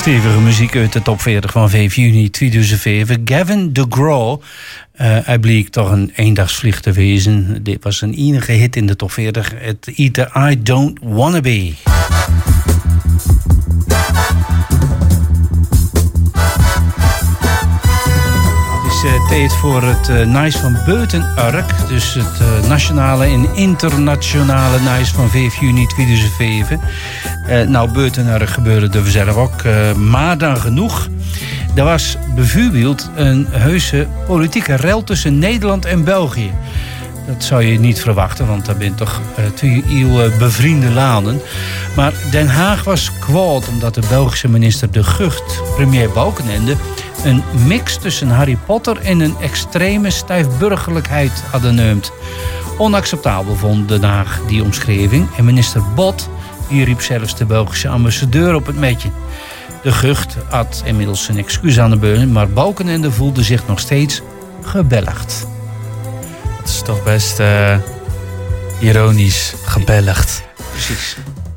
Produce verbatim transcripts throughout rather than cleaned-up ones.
Stevige muziek uit de top veertig van vijf juni tweeduizend zeven. Gavin DeGraw. Uh, hij bleek toch een eendagsvlieg te wezen. Dit was een enige hit in de top veertig. Het Either I Don't Wanna Be. Uh, tijd voor het uh, Nice van Buitenurk. Dus het uh, nationale en internationale Nice van vijf juni tweeduizend zeven. Uh, nou, Buitenurk gebeurde er zelf ook. Uh, maar dan genoeg. Er was bijvoorbeeld een heuse politieke rel tussen Nederland en België. Dat zou je niet verwachten, want daar zijn toch uh, twee heel uh, bevriende landen. Maar Den Haag was kwaad omdat de Belgische minister De Gucht, premier Balkenende, een mix tussen Harry Potter en een extreme stijfburgerlijkheid hadden neemt. Onacceptabel vond Den Haag die omschrijving. En minister Bot die riep zelfs de Belgische ambassadeur op het metje. De Gucht had inmiddels zijn excuus aan de beun, maar Balkenende voelde zich nog steeds gebelligd. Dat is toch best uh, ironisch, gebelligd. Precies.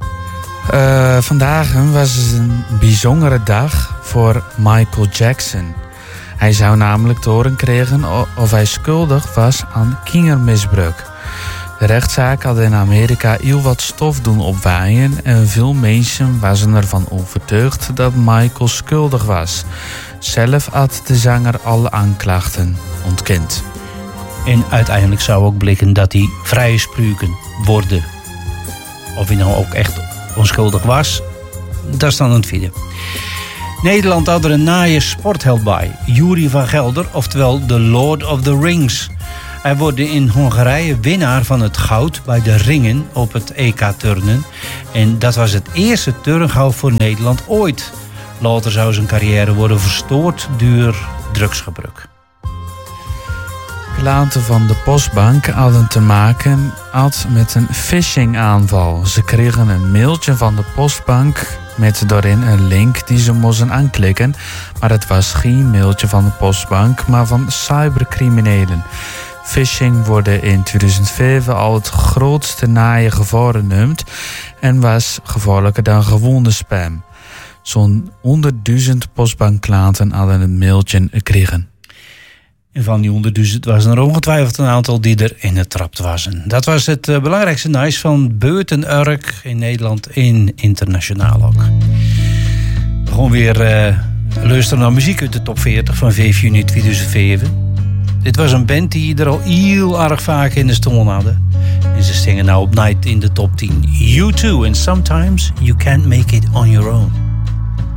Uh, vandaag was het een bijzondere dag voor Michael Jackson. Hij zou namelijk te horen krijgen of hij schuldig was aan kindermisbruik. De rechtszaak had in Amerika heel wat stof doen opwaaien en veel mensen waren ervan overtuigd dat Michael schuldig was. Zelf had de zanger alle aanklachten ontkend. En uiteindelijk zou ook blikken dat hij vrijgesproken worden. Of hij nou ook echt onschuldig was, dat is dan een tweede. Nederland had er een naaie sportheld bij. Yuri van Gelder, oftewel de Lord of the Rings. Hij wordt in Hongarije winnaar van het goud bij de ringen op het E K-turnen. En dat was het eerste turngoud voor Nederland ooit. Later zou zijn carrière worden verstoord door drugsgebruik. Klanten van de Postbank hadden te maken had met een phishingaanval. Ze kregen een mailtje van de Postbank met daarin een link die ze moesten aanklikken. Maar het was geen mailtje van de Postbank, maar van cybercriminelen. Phishing wordt in tweeduizend zeven al het grootste naaie gevaar genoemd en was gevaarlijker dan gewone spam. Zo'n honderdduizend Postbankklanten hadden een mailtje gekregen. En van die honderdduizend was er ongetwijfeld een aantal die er in het trapt waren. Dat was het uh, belangrijkste nice van Buitenurk in Nederland en internationaal ook. We gaan weer uh, luisteren naar muziek uit de top veertig van vijf juni tweeduizend zeven. Dit was een band die er al heel erg vaak in de stoel hadden. En ze zingen nou op night in de top tien. U two, and sometimes you can't make it on your own.